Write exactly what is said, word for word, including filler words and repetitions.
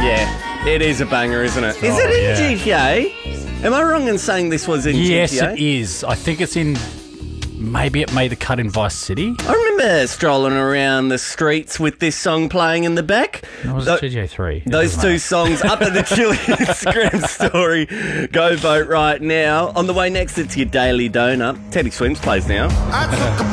Yeah, it is a banger, isn't it? Is Oh, it in yeah. G T A? Am I wrong in saying this was in Yes, G T A? it is. I think it's in... Maybe it made the cut in Vice City. I remember strolling around the streets with this song playing in the back. No, it was Tho- G T A three. It Those doesn't two matter. songs up at the Chili Instagram story. Go vote right now. On the way next, it's your Daily Donut. Teddy Swims plays now. I took a